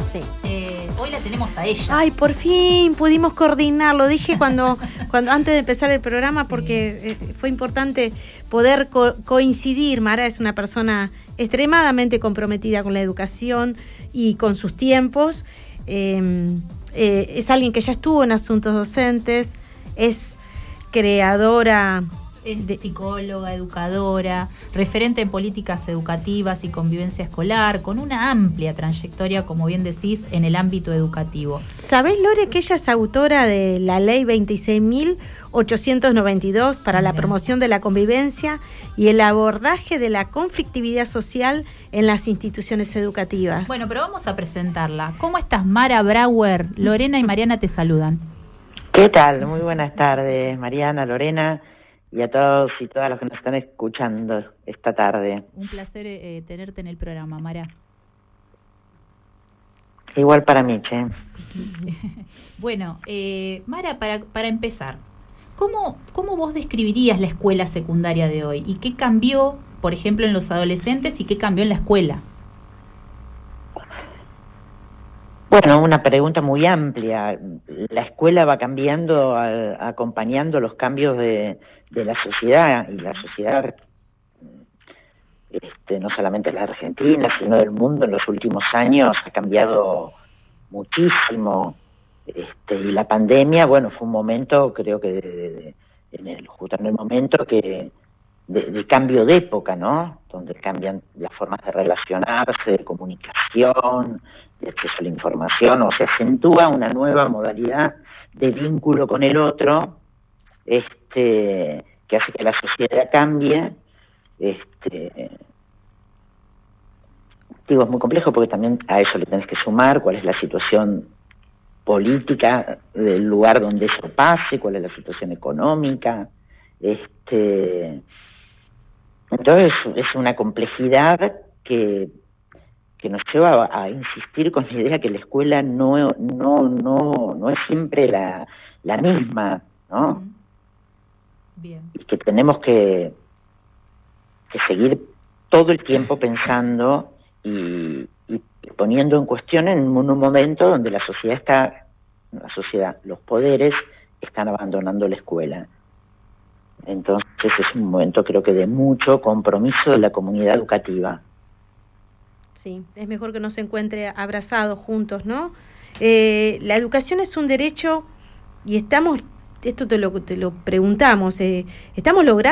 Sí. Hoy la tenemos a ella. Ay, por fin pudimos coordinar. Lo dije cuando antes de empezar el programa, porque fue importante poder coincidir. Mara es una persona extremadamente comprometida con la educación y con sus tiempos. Es alguien que ya estuvo en asuntos docentes, es creadora. Es psicóloga, educadora, referente en políticas educativas y convivencia escolar, con una amplia trayectoria, como bien decís, en el ámbito educativo. ¿Sabés, Lore, que ella es autora de la Ley 26.892 para la promoción de la convivencia y el abordaje de la conflictividad social en las instituciones educativas? Bueno, pero vamos a presentarla. ¿Cómo estás, Mara Brauer? Lorena y Mariana te saludan. ¿Qué tal? Muy buenas tardes, Mariana, Lorena, y a todos y todas los que nos están escuchando esta tarde. Un placer tenerte en el programa, Mara. Igual para mí, che. Bueno, Mara, para empezar, ¿cómo vos describirías la escuela secundaria de hoy? ¿Y qué cambió, por ejemplo, en los adolescentes y qué cambió en la escuela? Bueno, una pregunta muy amplia. La escuela va cambiando, acompañando los cambios de la sociedad, y la sociedad, no solamente la Argentina, sino del mundo en los últimos años ha cambiado muchísimo. Y la pandemia, bueno, fue un momento, creo que justo en el momento que de cambio de época, ¿no? Donde cambian las formas de relacionarse, de comunicación, de acceso a la información, o se acentúa una nueva modalidad de vínculo con el otro, que hace que la sociedad cambie. Digo, es muy complejo porque también a eso le tenés que sumar cuál es la situación política del lugar donde eso pase, cuál es la situación económica. Entonces es una complejidad que nos lleva a insistir con la idea que la escuela no es siempre la misma, ¿no? Bien. Y que tenemos que seguir todo el tiempo pensando y poniendo en cuestión en un momento donde los poderes están abandonando la escuela. Entonces es un momento, creo que de mucho compromiso de la comunidad educativa. Sí, es mejor que nos encuentre abrazados juntos, ¿no? La educación es un derecho y esto te lo preguntamos, estamos logrando